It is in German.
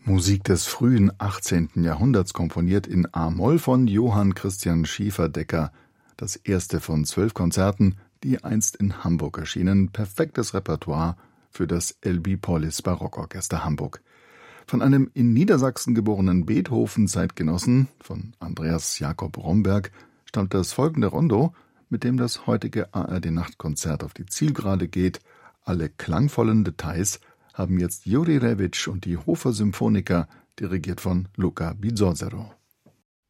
Musik des frühen 18. Jahrhunderts, komponiert in A-Moll von Johann Christian Schieferdecker. Das erste von 12 Konzerten, die einst in Hamburg erschienen. Perfektes Repertoire für das Elbie-Pollis Barockorchester Hamburg. Von einem in Niedersachsen geborenen Beethoven-Zeitgenossen, von Andreas Jakob Romberg, stammt das folgende Rondo, mit dem das heutige ARD-Nachtkonzert auf die Zielgerade geht. Alle klangvollen Details haben jetzt Juri Rewicz und die Hofer Symphoniker, dirigiert von Luca Bizzozero.